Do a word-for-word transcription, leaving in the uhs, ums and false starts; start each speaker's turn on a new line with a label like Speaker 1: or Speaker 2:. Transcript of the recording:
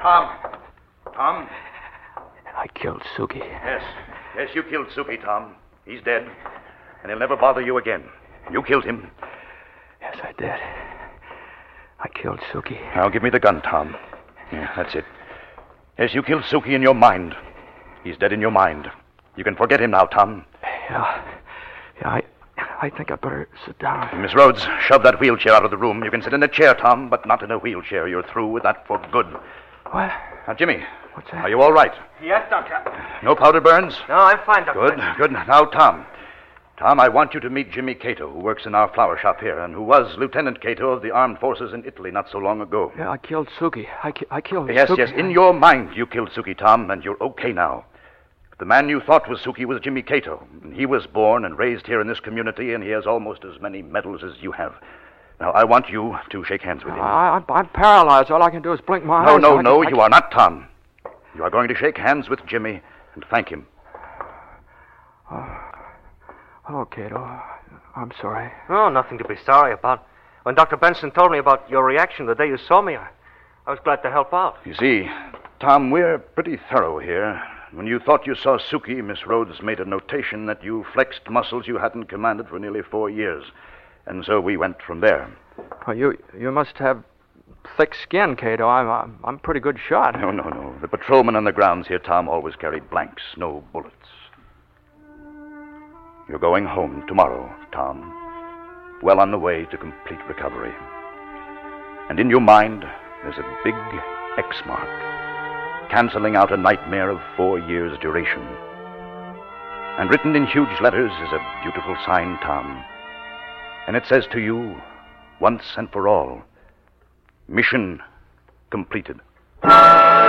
Speaker 1: Tom. Tom?
Speaker 2: I killed Suki.
Speaker 1: Yes. Yes, you killed Suki, Tom. He's dead. And he'll never bother you again. You killed him.
Speaker 2: Yes, I did. I killed Suki.
Speaker 1: Now, give me the gun, Tom. Yeah, that's it. Yes, you killed Suki in your mind. He's dead in your mind. You can forget him now, Tom.
Speaker 2: Yeah. Yeah, I, I think I'd better sit down.
Speaker 1: Miss Rhodes, shove that wheelchair out of the room. You can sit in a chair, Tom, but not in a wheelchair. You're through with that for good.
Speaker 2: What?
Speaker 1: Now, Jimmy.
Speaker 2: What's that?
Speaker 1: Are you all right?
Speaker 3: Yes, Doctor.
Speaker 1: No powder burns?
Speaker 3: No, I'm fine, Doctor.
Speaker 1: Good, good. Now, Tom. Tom, I want you to meet Jimmy Cato, who works in our flower shop here, and who was Lieutenant Cato of the armed forces in Italy not so long ago.
Speaker 2: Yeah, I killed Suki. I, ki- I killed
Speaker 1: Yes,
Speaker 2: Suki.
Speaker 1: yes. In your mind, you killed Suki, Tom, and you're okay now. The man you thought was Suki was Jimmy Cato. He was born and raised here in this community, and he has almost as many medals as you have. Now, I want you to shake hands with him.
Speaker 2: I, I'm, I'm paralyzed. All I can do is blink my
Speaker 1: No,
Speaker 2: eyes.
Speaker 1: no,
Speaker 2: I
Speaker 1: no,
Speaker 2: can-
Speaker 1: you are not, Tom. You are going to shake hands with Jimmy and thank him.
Speaker 2: Oh, Cato, I'm sorry.
Speaker 3: Oh, nothing to be sorry about. When Doctor Benson told me about your reaction the day you saw me, I, I was glad to help out.
Speaker 1: You see, Tom, we're pretty thorough here. When you thought you saw Suki, Miss Rhodes made a notation that you flexed muscles you hadn't commanded for nearly four years. And so we went from there.
Speaker 2: Well, you you must have thick skin, Cato. I'm, I'm, I'm a pretty good shot.
Speaker 1: No, no, no. The patrolmen on the grounds here, Tom, always carried blanks, no bullets. You're going home tomorrow, Tom. Well on the way to complete recovery. And in your mind, there's a big X mark, canceling out a nightmare of four years' duration. And written in huge letters is a beautiful sign, Tom. And it says to you, once and for all, mission completed.